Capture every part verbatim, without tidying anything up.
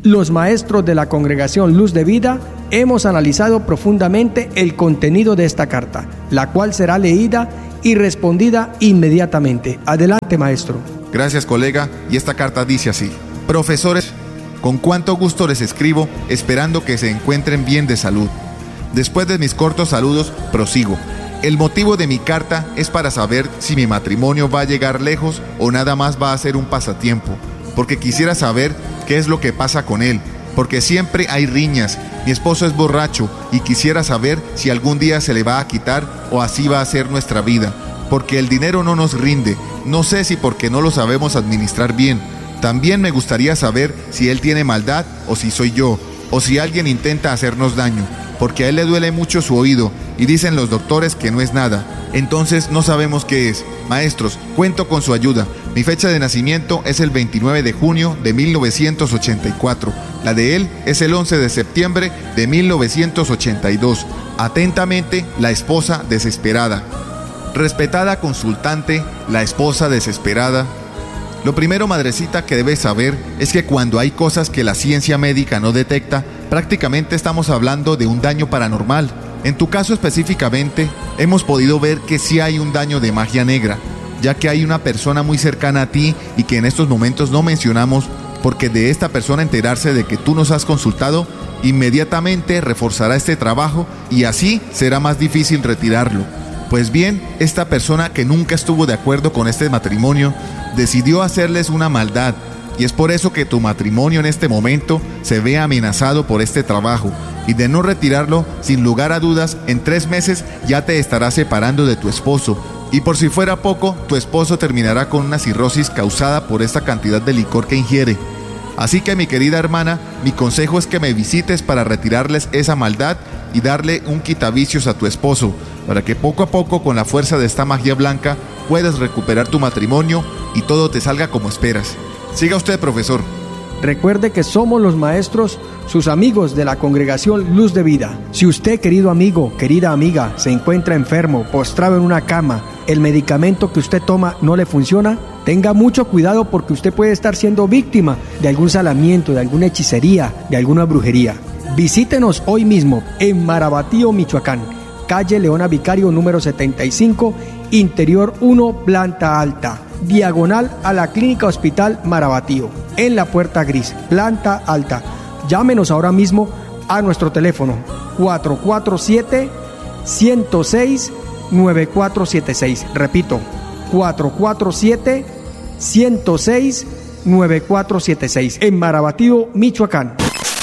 Los maestros de la Congregación Luz de Vida hemos analizado profundamente el contenido de esta carta, la cual será leída y respondida inmediatamente. Adelante, maestro. Gracias, colega, y esta carta dice así: profesores, con cuánto gusto les escribo, esperando que se encuentren bien de salud. Después de mis cortos saludos, prosigo. El motivo de mi carta es para saber si mi matrimonio va a llegar lejos o nada más va a ser un pasatiempo, porque quisiera saber qué es lo que pasa con él, porque siempre hay riñas. Mi esposo es borracho y quisiera saber si algún día se le va a quitar o así va a ser nuestra vida, porque el dinero no nos rinde. No sé si porque no lo sabemos administrar bien. También me gustaría saber si él tiene maldad o si soy yo, o si alguien intenta hacernos daño, porque a él le duele mucho su oído y dicen los doctores que no es nada. Entonces no sabemos qué es. Maestros, cuento con su ayuda. Mi fecha de nacimiento es el veintinueve de junio de mil novecientos ochenta y cuatro. La de él es el once de septiembre de mil novecientos ochenta y dos. Atentamente, la esposa desesperada. Respetada consultante, la esposa desesperada. Lo primero, madrecita, que debes saber es que cuando hay cosas que la ciencia médica no detecta, prácticamente estamos hablando de un daño paranormal. En tu caso específicamente, hemos podido ver que sí hay un daño de magia negra, ya que hay una persona muy cercana a ti y que en estos momentos no mencionamos, porque de esta persona enterarse de que tú nos has consultado, inmediatamente reforzará este trabajo y así será más difícil retirarlo. Pues bien, esta persona que nunca estuvo de acuerdo con este matrimonio, decidió hacerles una maldad, y es por eso que tu matrimonio en este momento se ve amenazado por este trabajo, y de no retirarlo, sin lugar a dudas, en tres meses ya te estarás separando de tu esposo, y por si fuera poco, tu esposo terminará con una cirrosis causada por esta cantidad de licor que ingiere. Así que, mi querida hermana, mi consejo es que me visites para retirarles esa maldad y darle un quitavicios a tu esposo, para que poco a poco, con la fuerza de esta magia blanca, puedas recuperar tu matrimonio y todo te salga como esperas. Siga usted, profesor. Recuerde que somos los maestros, sus amigos de la Congregación Luz de Vida. Si usted, querido amigo, querida amiga, se encuentra enfermo, postrado en una cama, el medicamento que usted toma no le funciona, tenga mucho cuidado, porque usted puede estar siendo víctima de algún salamiento, de alguna hechicería, de alguna brujería. Visítenos hoy mismo en Marabatío, Michoacán, calle Leona Vicario número setenta y cinco, interior uno, planta alta, diagonal a la Clínica Hospital Marabatío, en la puerta gris, planta alta. Llámenos ahora mismo a nuestro teléfono cuatro cuatro siete, uno cero seis, nueve cuatro siete seis. Repito, cuatro cuatro siete, uno cero seis, nueve cuatro siete seis, en Marabatío, Michoacán.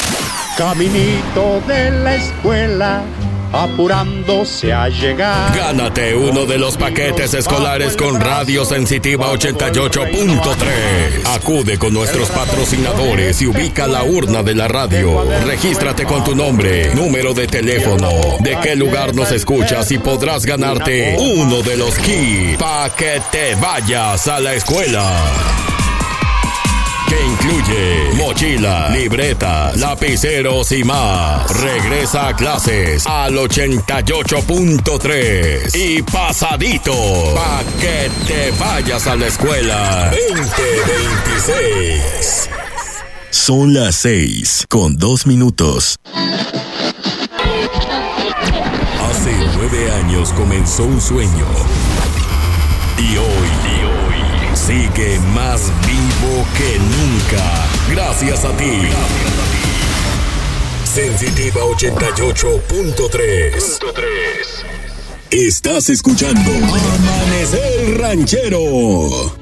Caminito de la escuela, apurándose a llegar. Gánate uno de los paquetes escolares con Radio Sensitiva ochenta y ocho punto tres. Acude con nuestros patrocinadores y ubica la urna de la radio. Regístrate con tu nombre, número de teléfono, de qué lugar nos escuchas, y podrás ganarte uno de los kits para que te vayas a la escuela, que incluye mochila, libreta, lapiceros y más. Regresa a clases al ochenta y ocho punto tres y pasadito, pa' que te vayas a la escuela. veinte veintiséis. Son las seis con dos minutos. Hace nueve años comenzó un sueño, y hoy, y hoy sigue más vivo que nunca, gracias a ti. Sensitiva ochenta y ocho punto tres. Estás escuchando Amanecer Ranchero.